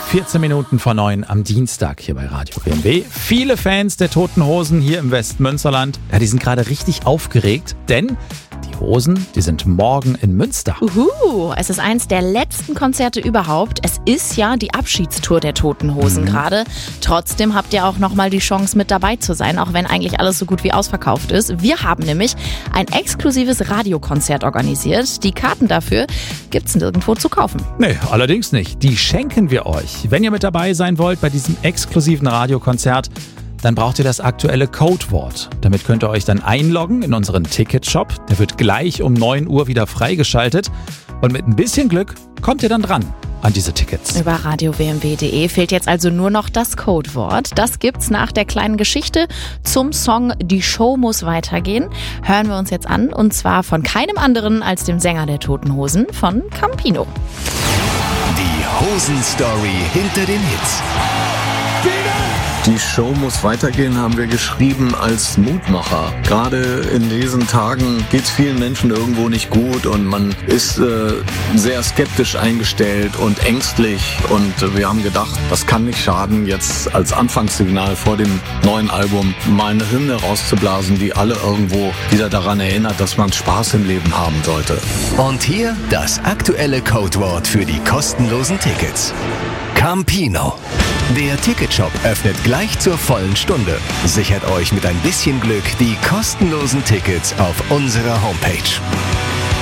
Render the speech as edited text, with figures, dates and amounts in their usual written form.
14 Minuten vor 9 am Dienstag hier bei Radio BMW. Viele Fans der Toten Hosen hier im Westmünsterland, die sind gerade richtig aufgeregt, denn die Hosen, die sind morgen in Münster. Es ist eins der letzten Konzerte überhaupt. Es ist ja die Abschiedstour der Toten Hosen gerade. Trotzdem habt ihr auch nochmal die Chance mit dabei zu sein, auch wenn eigentlich alles so gut wie ausverkauft ist. Wir haben nämlich ein exklusives Radiokonzert organisiert. Die Karten dafür gibt's nirgendwo zu kaufen. Nee, allerdings nicht. Die schenken wir euch. Wenn ihr mit dabei sein wollt bei diesem exklusiven Radiokonzert, dann braucht ihr das aktuelle Codewort. Damit könnt ihr euch dann einloggen in unseren Ticketshop. Der wird gleich um 9 Uhr wieder freigeschaltet. Und mit ein bisschen Glück kommt ihr dann dran an diese Tickets. Über radiobmw.de fehlt jetzt also nur noch das Codewort. Das gibt's nach der kleinen Geschichte zum Song Die Show muss weitergehen. Hören wir uns jetzt an, und zwar von keinem anderen als dem Sänger der Toten Hosen, von Campino. Die Hosen-Story hinter den Hits. Die Show muss weitergehen, haben wir geschrieben als Mutmacher. Gerade in diesen Tagen geht es vielen Menschen irgendwo nicht gut und man ist sehr skeptisch eingestellt und ängstlich. Und wir haben gedacht, das kann nicht schaden, jetzt als Anfangssignal vor dem neuen Album mal eine Hymne rauszublasen, die alle irgendwo wieder daran erinnert, dass man Spaß im Leben haben sollte. Und hier das aktuelle Codewort für die kostenlosen Tickets. Campino. Der Ticketshop öffnet gleich zur vollen Stunde. Sichert euch mit ein bisschen Glück die kostenlosen Tickets auf unserer Homepage.